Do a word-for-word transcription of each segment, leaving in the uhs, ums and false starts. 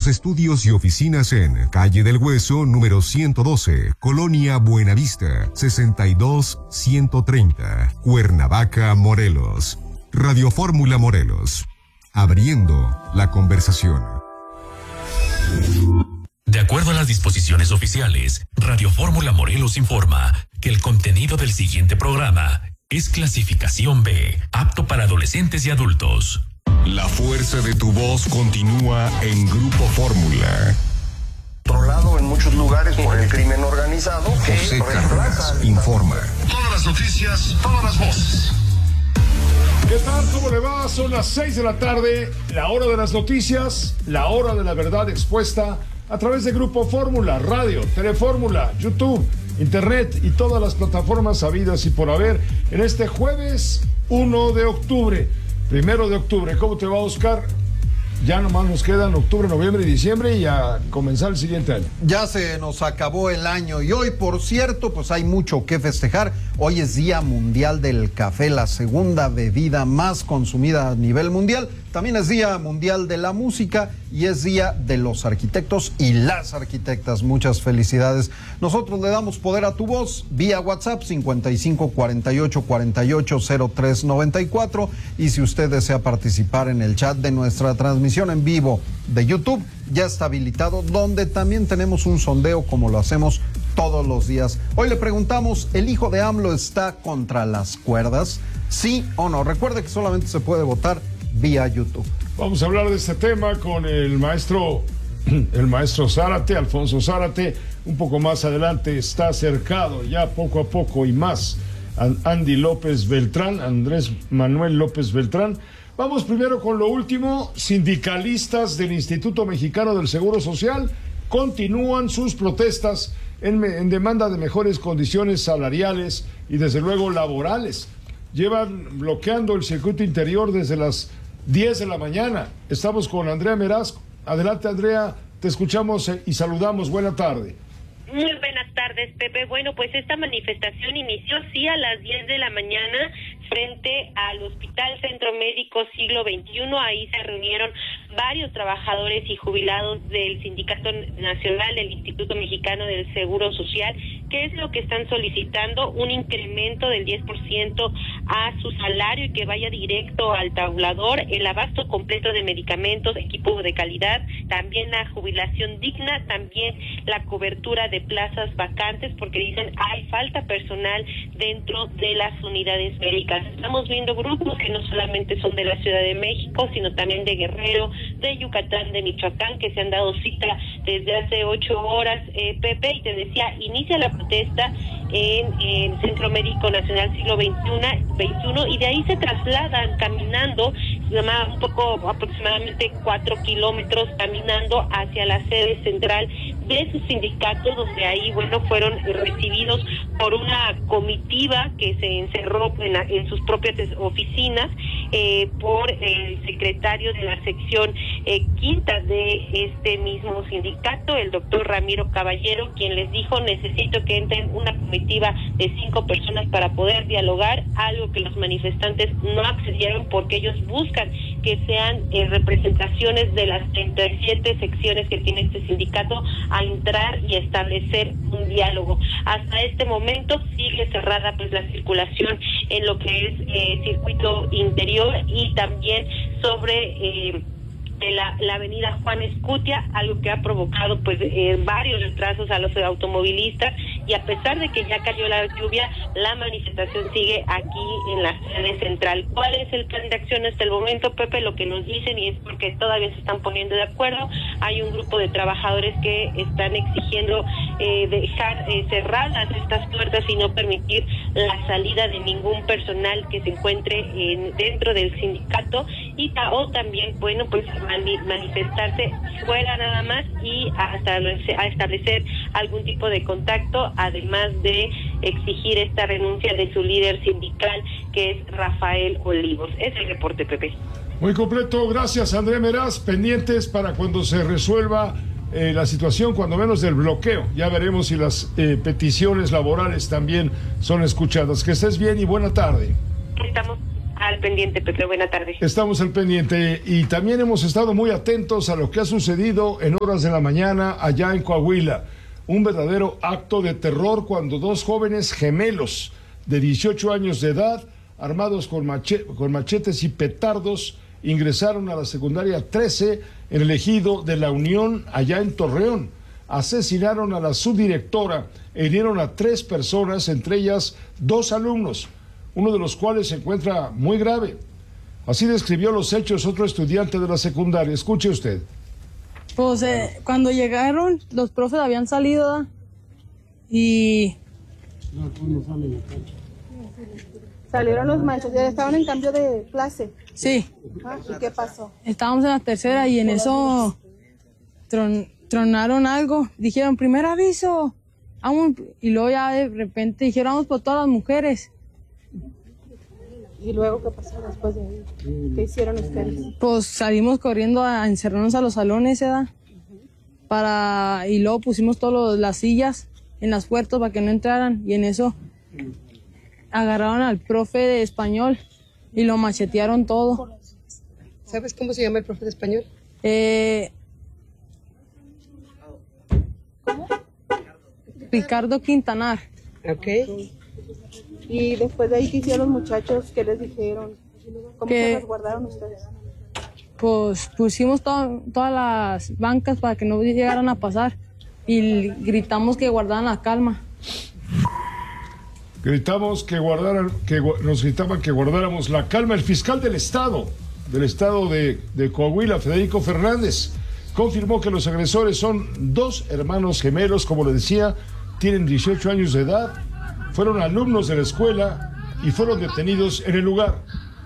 estudios y oficinas en Calle del Hueso, número ciento doce, Colonia Buenavista, sesenta y dos ciento treinta, Cuernavaca, Morelos. Radio Fórmula Morelos, abriendo la conversación. De acuerdo a las disposiciones oficiales, Radio Fórmula Morelos informa que el contenido del siguiente programa es clasificación B, apto para adolescentes y adultos. La fuerza de tu voz continúa en Grupo Fórmula. Controlado en muchos lugares por el crimen organizado. José Cárdenas informa. Todas las noticias, todas las voces. ¿Qué tal? ¿Cómo le va? Son las seis de la tarde, la hora de las noticias, la hora de la verdad expuesta a través de Grupo Fórmula, Radio, Telefórmula, YouTube, Internet y todas las plataformas habidas y por haber en este jueves primero de octubre. Primero de octubre, ¿cómo te va, Oscar? Ya nomás nos quedan octubre, noviembre y diciembre y a comenzar el siguiente año. Ya se nos acabó el año y hoy, por cierto, pues hay mucho que festejar. Hoy es Día Mundial del Café, la segunda bebida más consumida a nivel mundial. También es Día Mundial de la Música y es Día de los Arquitectos y las Arquitectas. Muchas felicidades. Nosotros le damos poder a tu voz vía WhatsApp cincuenta y cinco cuarenta y ocho cuarenta y ocho cero tres noventa y cuatro y si usted desea participar en el chat de nuestra transmisión en vivo de YouTube, ya está habilitado, donde también tenemos un sondeo como lo hacemos todos los días. Hoy le preguntamos, ¿el hijo de AMLO está contra las cuerdas? ¿Sí o no? Recuerde que solamente se puede votar vía YouTube. Vamos a hablar de este tema con el maestro, el maestro Zárate, Alfonso Zárate. Un poco más adelante está acercado ya poco a poco y más Andy López Beltrán, Andrés Manuel López Beltrán. Vamos primero con lo último. Sindicalistas del Instituto Mexicano del Seguro Social continúan sus protestas en, en demanda de mejores condiciones salariales y desde luego laborales. Llevan bloqueando el circuito interior desde las diez de la mañana. Estamos con Andrea Meraz. Adelante, Andrea, te escuchamos y saludamos. Buena tarde. Muy buenas tardes, Pepe. Bueno, pues esta manifestación inició sí a las diez de la mañana frente al Hospital Centro Médico Siglo veintiuno. Ahí se reunieron varios trabajadores y jubilados del Sindicato Nacional del Instituto Mexicano del Seguro Social. ¿Qué es lo que están solicitando? Un incremento del diez por ciento a su salario y que vaya directo al tabulador, el abasto completo de medicamentos, equipo de calidad, también la jubilación digna, también la cobertura de plazas vacantes, porque dicen hay falta personal dentro de las unidades médicas. Estamos viendo grupos que no solamente son de la Ciudad de México, sino también de Guerrero, de Yucatán, de Michoacán, que se han dado cita desde hace ocho horas, eh, Pepe, y te decía, inicia la protesta en el Centro Médico Nacional Siglo veintiuno y de ahí se trasladan caminando un poco, aproximadamente cuatro kilómetros caminando hacia la sede central de su sindicato, donde ahí, bueno, fueron recibidos por una comitiva que se encerró en, la, en sus propias oficinas eh, por el secretario de la sección eh, quinta de este mismo sindicato, el doctor Ramiro Caballero, quien les dijo, necesito que entren una comitiva de cinco personas para poder dialogar, algo que los manifestantes no accedieron porque ellos buscan que sean eh, representaciones de las treinta y siete secciones que tiene este sindicato a entrar y establecer un diálogo. Hasta este momento sigue cerrada pues la circulación en lo que es eh, circuito interior y también sobre eh, de la, la avenida Juan Escutia, algo que ha provocado pues eh, varios retrasos a los automovilistas, y a pesar de que ya cayó la lluvia, la manifestación sigue aquí en la sede central. ¿Cuál es el plan de acción hasta el momento, Pepe? Lo que nos dicen, y es porque todavía se están poniendo de acuerdo, hay un grupo de trabajadores que están exigiendo eh, dejar eh, cerradas estas puertas y no permitir la salida de ningún personal que se encuentre en, dentro del sindicato, y o también, bueno, pues manifestarse fuera nada más y hasta a establecer algún tipo de contacto, además de exigir esta renuncia de su líder sindical, que es Rafael Olivos. Es el reporte, Pepe. Muy completo, gracias, André Meraz. Pendientes para cuando se resuelva eh, la situación, cuando menos del bloqueo. Ya veremos si las eh, peticiones laborales también son escuchadas. Que estés bien y buena tarde. Estamos al al pendiente, Pepe. Buena tarde. Estamos al pendiente y también hemos estado muy atentos a lo que ha sucedido en horas de la mañana allá en Coahuila. Un verdadero acto de terror cuando dos jóvenes gemelos de dieciocho años de edad, armados con, mache- con machetes y petardos, ingresaron a la secundaria trece en el ejido de La Unión, allá en Torreón. Asesinaron a la subdirectora e hirieron a tres personas, entre ellas dos alumnos, uno de los cuales se encuentra muy grave. Así describió los hechos otro estudiante de la secundaria. Escuche usted. Pues eh, cuando llegaron, los profes habían salido, ¿eh? y... Salieron los machos, ya estaban en cambio de clase. Sí. Ah, ¿y qué pasó? Estábamos en la tercera y en eso tron, tronaron algo. Dijeron, primer aviso. Vamos. Y luego ya de repente dijeron, vamos por todas las mujeres. ¿Y luego qué pasó después de ahí? ¿Qué hicieron ustedes? Pues salimos corriendo a encerrarnos a los salones, ¿verdad? Para, y luego pusimos todas las sillas en las puertas para que no entraran. Y en eso agarraron al profe de español y lo machetearon todo. ¿Sabes cómo se llama el profe de español? Eh, ¿Cómo? Ricardo Quintanar. Ok. Y después de ahí, ¿qué hicieron los muchachos? ¿Qué les dijeron? ¿Cómo Que- se resguardaron ustedes? Pues pusimos to- todas las bancas para que no llegaran a pasar y gritamos que guardaran la calma. Gritamos que guardaran, que gu- nos gritaban que guardáramos la calma. El fiscal del estado, del estado de, de Coahuila, Federico Fernández, confirmó que los agresores son dos hermanos gemelos, como le decía, tienen dieciocho años de edad, fueron alumnos de la escuela y fueron detenidos en el lugar.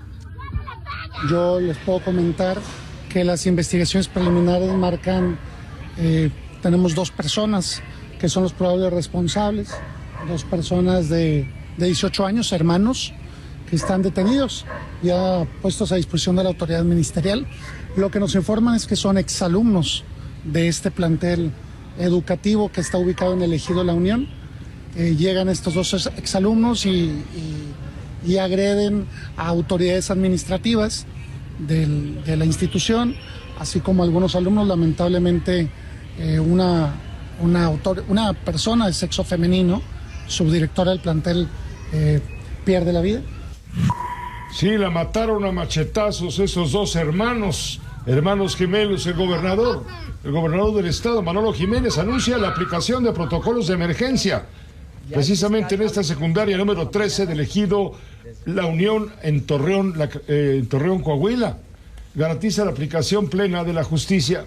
Yo les puedo comentar que las investigaciones preliminares marcan, eh, tenemos dos personas que son los probables responsables, dos personas de, de dieciocho años, hermanos, que están detenidos, ya puestos a disposición de la autoridad ministerial. Lo que nos informan es que son exalumnos de este plantel educativo que está ubicado en el ejido La Unión. Eh, llegan estos dos exalumnos y, y, y agreden a autoridades administrativas del, de la institución, así como algunos alumnos. Lamentablemente, eh, una, una, autor, una persona de sexo femenino, subdirectora del plantel, eh, pierde la vida. Sí, la mataron a machetazos esos dos hermanos, hermanos gemelos. El gobernador, el gobernador del estado, Manolo Jiménez, anuncia la aplicación de protocolos de emergencia, precisamente en esta secundaria número trece del ejido La Unión en Torreón, la, eh, en Torreón, Coahuila. Garantiza la aplicación plena de la justicia.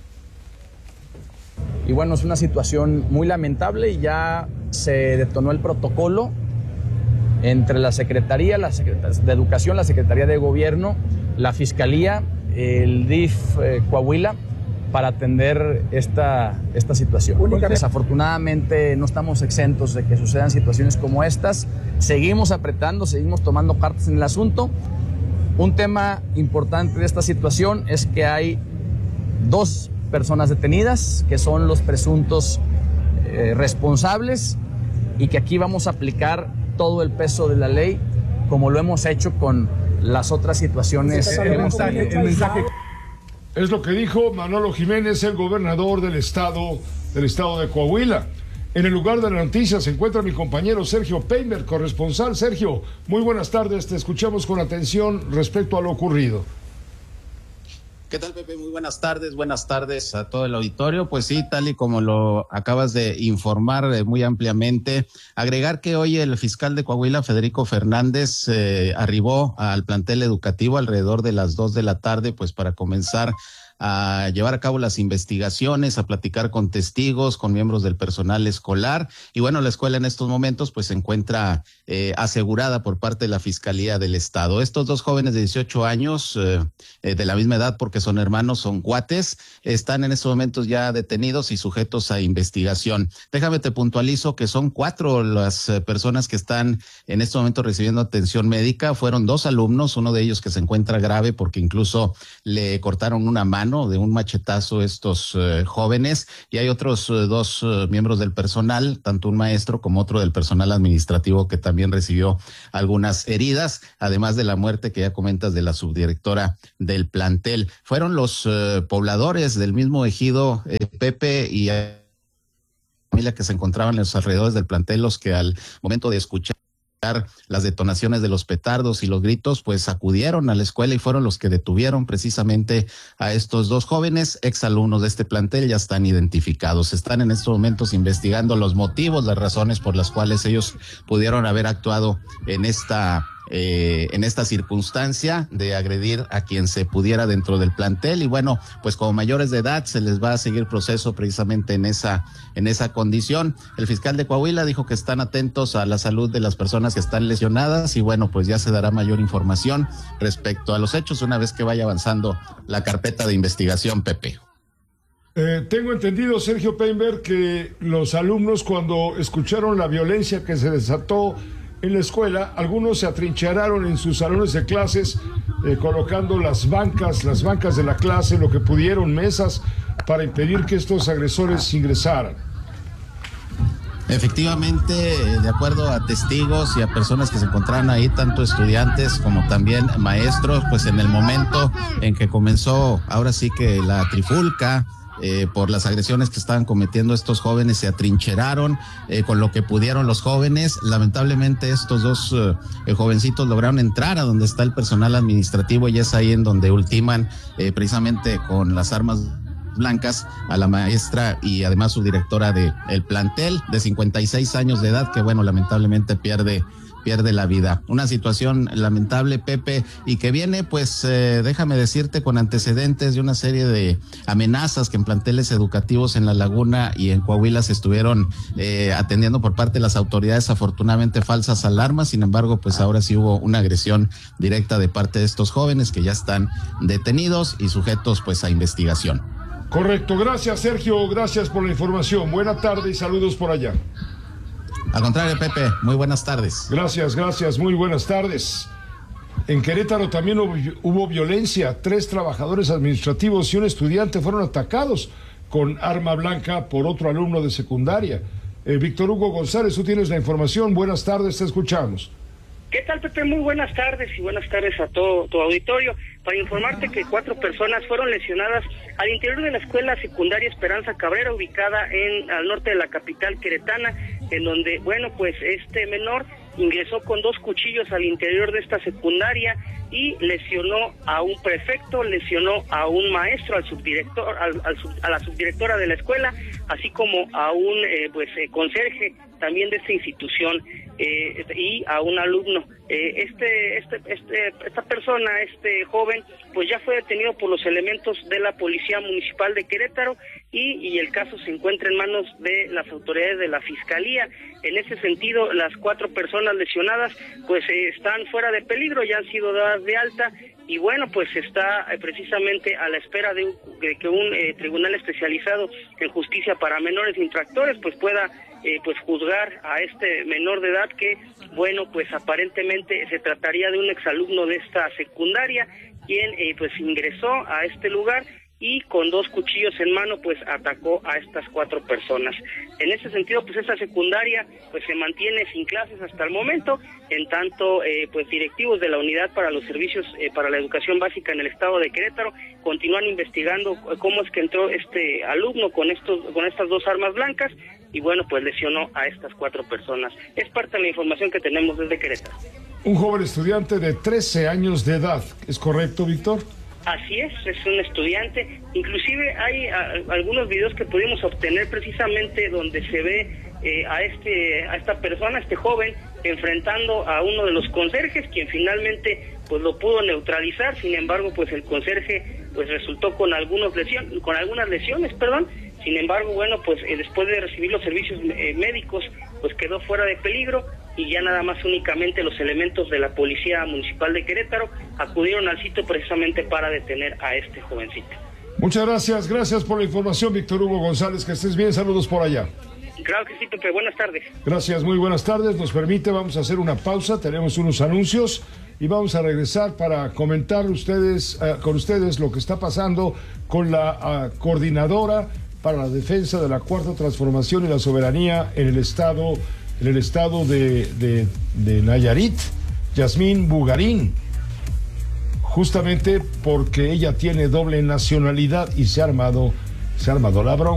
Y bueno, es una situación muy lamentable y ya se detonó el protocolo entre la Secretaría la Secretaría de Educación, la Secretaría de Gobierno, la Fiscalía, el D I F eh, Coahuila, para atender esta, esta situación. Desafortunadamente no estamos exentos de que sucedan situaciones como estas. Seguimos apretando, seguimos tomando cartas en el asunto. Un tema importante de esta situación es que hay dos personas detenidas, que son los presuntos eh, responsables, y que aquí vamos a aplicar todo el peso de la ley, como lo hemos hecho con las otras situaciones. El mensaje, el mensaje. Es lo que dijo Manolo Jiménez, el gobernador del estado, del estado de Coahuila. En el lugar de la noticia se encuentra mi compañero Sergio Peimer, corresponsal. Sergio, muy buenas tardes, te escuchamos con atención respecto a lo ocurrido. ¿Qué tal, Pepe? Muy buenas tardes, buenas tardes a todo el auditorio. Pues sí, tal y como lo acabas de informar eh, muy ampliamente, agregar que hoy el fiscal de Coahuila, Federico Fernández, eh, arribó al plantel educativo alrededor de las dos de la tarde, pues para comenzar a llevar a cabo las investigaciones, a platicar con testigos, con miembros del personal escolar. Y bueno, la escuela en estos momentos pues se encuentra eh, asegurada por parte de la Fiscalía del Estado. Estos dos jóvenes de dieciocho años, eh, eh, de la misma edad porque son hermanos, son cuates, están en estos momentos ya detenidos y sujetos a investigación. Déjame te puntualizo que son cuatro las eh, personas que están en estos momentos recibiendo atención médica. Fueron dos alumnos, uno de ellos que se encuentra grave porque incluso le cortaron una mano mano, de un machetazo estos eh, jóvenes, y hay otros eh, dos eh, miembros del personal, tanto un maestro como otro del personal administrativo que también recibió algunas heridas, además de la muerte que ya comentas de la subdirectora del plantel. Fueron los eh, pobladores del mismo ejido, eh, Pepe, y eh, familia que se encontraban en los alrededores del plantel los que al momento de escuchar las detonaciones de los petardos y los gritos, pues acudieron a la escuela y fueron los que detuvieron precisamente a estos dos jóvenes exalumnos de este plantel. Ya están identificados, están en estos momentos investigando los motivos, las razones por las cuales ellos pudieron haber actuado en esta Eh, en esta circunstancia de agredir a quien se pudiera dentro del plantel. Y bueno, pues como mayores de edad se les va a seguir proceso precisamente en esa en esa condición. El fiscal de Coahuila dijo que están atentos a la salud de las personas que están lesionadas y bueno, pues ya se dará mayor información respecto a los hechos una vez que vaya avanzando la carpeta de investigación, Pepe. Eh, tengo entendido, Sergio Painberg, que los alumnos, cuando escucharon la violencia que se desató en la escuela, algunos se atrincheraron en sus salones de clases, eh, colocando las bancas, las bancas de la clase, lo que pudieron, mesas, para impedir que estos agresores ingresaran. Efectivamente, de acuerdo a testigos y a personas que se encontraban ahí, tanto estudiantes como también maestros, pues en el momento en que comenzó, ahora sí que la trifulca, Eh, por las agresiones que estaban cometiendo estos jóvenes, se atrincheraron eh, con lo que pudieron los jóvenes. Lamentablemente estos dos eh, jovencitos lograron entrar a donde está el personal administrativo y es ahí en donde ultiman eh, precisamente con las armas blancas a la maestra y además su directora de el plantel de cincuenta y seis años de edad, que bueno, lamentablemente pierde pierde la vida. Una situación lamentable, Pepe, y que viene, pues, eh, déjame decirte, con antecedentes de una serie de amenazas que en planteles educativos en La Laguna y en Coahuila se estuvieron eh, atendiendo por parte de las autoridades, afortunadamente falsas alarmas. Sin embargo, pues ahora sí hubo una agresión directa de parte de estos jóvenes que ya están detenidos y sujetos, pues, a investigación. Correcto, gracias, Sergio, gracias por la información. Buena tarde y saludos por allá. Al contrario, Pepe, muy buenas tardes. Gracias, gracias, muy buenas tardes. En Querétaro también hubo, hubo violencia. Tres trabajadores administrativos y un estudiante fueron atacados con arma blanca por otro alumno de secundaria. Eh, Víctor Hugo González, tú tienes la información. Buenas tardes, te escuchamos. ¿Qué tal, Pepe? Muy buenas tardes y buenas tardes a todo tu auditorio. Para informarte que cuatro personas fueron lesionadas al interior de la escuela secundaria Esperanza Cabrera, ubicada en al norte de la capital queretana, en donde, bueno, pues este menor ingresó con dos cuchillos al interior de esta secundaria y lesionó a un prefecto, lesionó a un maestro, al subdirector, al, al sub, a la subdirectora de la escuela, así como a un eh, pues eh, conserje también de esta institución eh, y a un alumno. Eh, este, este, este, esta persona, este joven, pues ya fue detenido por los elementos de la Policía Municipal de Querétaro y, y el caso se encuentra en manos de las autoridades de la Fiscalía. En ese sentido, las cuatro personas lesionadas pues eh, están fuera de peligro, ya han sido dadas de alta y bueno, pues está eh, precisamente a la espera de, un, de que un eh, tribunal especializado en justicia para menores infractores pues pueda eh, pues juzgar a este menor de edad que, bueno, pues aparentemente se trataría de un exalumno de esta secundaria quien eh, pues ingresó a este lugar y con dos cuchillos en mano pues atacó a estas cuatro personas. En ese sentido, pues esta secundaria pues se mantiene sin clases hasta el momento, en tanto eh, pues directivos de la Unidad para los Servicios eh, para la Educación Básica en el estado de Querétaro continúan investigando cómo es que entró este alumno con estos con estas dos armas blancas y bueno, pues lesionó a estas cuatro personas. Es parte de la información que tenemos desde Querétaro. Un joven estudiante de trece años de edad, ¿es correcto, Víctor? Así es, es un estudiante. Inclusive hay a, algunos videos que pudimos obtener precisamente donde se ve eh, a este a esta persona, a este joven, enfrentando a uno de los conserjes, quien finalmente pues lo pudo neutralizar. Sin embargo, pues el conserje pues resultó con algunos lesión, con algunas lesiones, perdón. Sin embargo, bueno, pues eh, después de recibir los servicios eh, médicos, pues quedó fuera de peligro y ya nada más únicamente los elementos de la Policía Municipal de Querétaro acudieron al sitio precisamente para detener a este jovencito. Muchas gracias, gracias por la información, Víctor Hugo González, que estés bien, saludos por allá. Claro que sí, Pepe, buenas tardes. Gracias, muy buenas tardes, nos permite, vamos a hacer una pausa, tenemos unos anuncios y vamos a regresar para comentar ustedes, uh, con ustedes lo que está pasando con la uh, coordinadora para la defensa de la Cuarta Transformación y la soberanía en el estado, en el estado de, de, de Nayarit, Yasmín Bugarín, justamente porque ella tiene doble nacionalidad y se ha armado, se ha armado la bronca.